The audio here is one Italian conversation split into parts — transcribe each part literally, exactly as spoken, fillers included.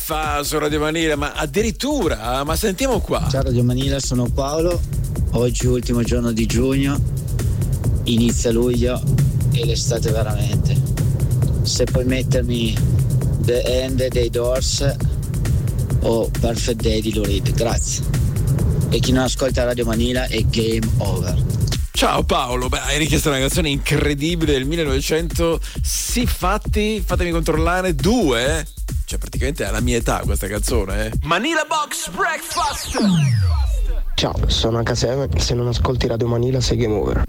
fa su Radio Manila, ma addirittura, ma sentiamo qua. Ciao Radio Manila, sono Paolo. Oggi ultimo giorno di giugno, inizia luglio e l'estate veramente. Se puoi mettermi The End dei Doors o Perfect Day di Lou Reed, grazie. E chi non ascolta Radio Manila è game over. Ciao Paolo, beh, hai richiesto una canzone incredibile del millenovecento, sì, fatti, fatemi controllare, due, cioè praticamente è alla mia età questa canzone, eh. Manila Box Breakfast. Ciao, sono H sette, se non ascolti Radio Manila sei game over.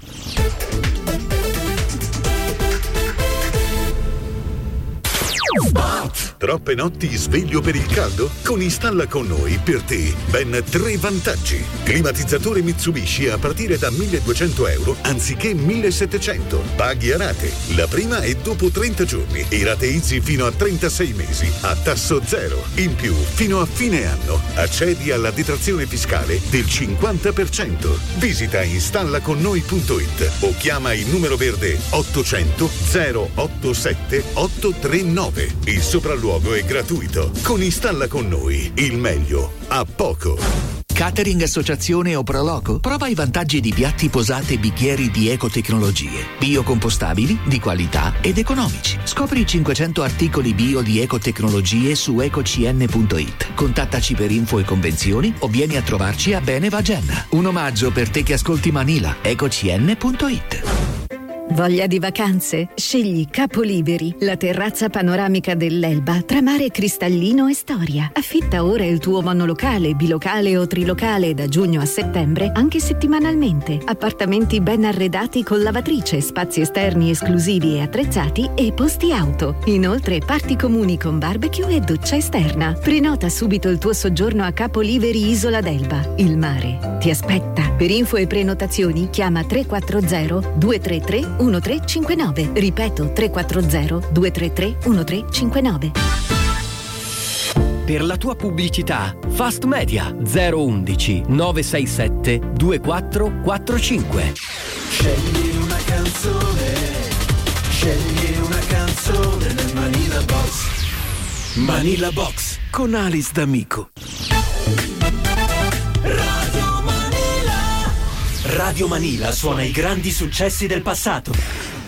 Troppe notti sveglio per il caldo? Con Installa con noi per te ben tre vantaggi. Climatizzatore Mitsubishi a partire da milleduecento euro anziché millesettecento. Paghi a rate. La prima è dopo trenta giorni e rateizzi fino a trentasei mesi a tasso zero. In più, fino a fine anno, accedi alla detrazione fiscale del cinquanta per cento. Visita installaconnoi punto it o chiama il numero verde ottocento zero otto sette otto tre nove. Il sopralluogo è gratuito. Con Installa con noi, il meglio a poco. Catering Associazione o Proloco? Prova i vantaggi di piatti, posate e bicchieri di ecotecnologie, biocompostabili, di qualità ed economici. Scopri i cinquecento articoli bio di ecotecnologie su ecocn punto it. Contattaci per info e convenzioni o vieni a trovarci a Bene Vagenna. Un omaggio per te che ascolti Manila. ecocn punto it. Voglia di vacanze? Scegli Capoliberi, la terrazza panoramica dell'Elba tra mare cristallino e storia. Affitta ora il tuo monolocale, bilocale o trilocale da giugno a settembre, anche settimanalmente. Appartamenti ben arredati con lavatrice, spazi esterni esclusivi e attrezzati e posti auto. Inoltre parti comuni con barbecue e doccia esterna. Prenota subito il tuo soggiorno a Capoliberi Isola d'Elba. Il mare ti aspetta. Per info e prenotazioni chiama tre quattro zero due tre tre uno tre cinque nove. Ripeto, tre quattro zero due tre tre uno tre cinque nove. Per la tua pubblicità, Fast Media zero undici nove sei sette due quattro quattro cinque. Scegli una canzone, scegli una canzone nel Manila Box. Manila Box con Alice D'Amico. Radio Manila suona i grandi successi del passato.